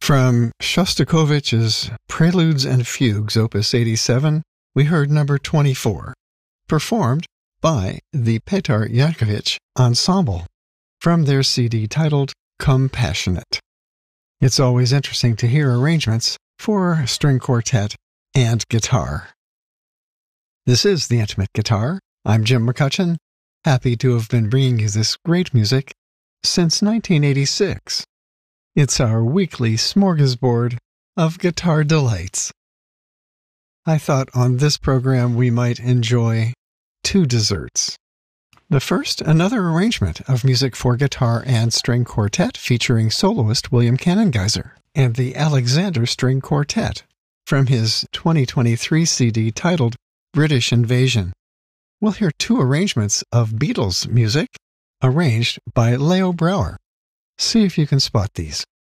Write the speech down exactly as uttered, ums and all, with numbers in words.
From Shostakovich's Preludes and Fugues, Opus eighty-seven, we heard number twenty-four, performed by the Petar Yankovic Ensemble, from their C D titled Compassionate. It's always interesting to hear arrangements for string quartet and guitar. This is The Intimate Guitar. I'm Jim McCutcheon, happy to have been bringing you this great music since nineteen eighty-six. It's our weekly smorgasbord of guitar delights. I thought on this program we might enjoy two desserts. The first, another arrangement of music for guitar and string quartet featuring soloist William Kanengeiser and the Alexander String Quartet from his twenty twenty-three C D titled British Invasion. We'll hear two arrangements of Beatles music arranged by Leo Brouwer. See if you can spot these.